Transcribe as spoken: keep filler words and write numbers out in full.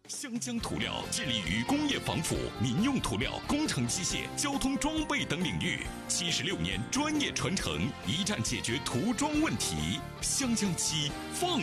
湘江涂料致力于工业防腐、民用涂料、工程机械、交通装备等领域，七十六年专业传承，一站解决涂装问题。湘江漆放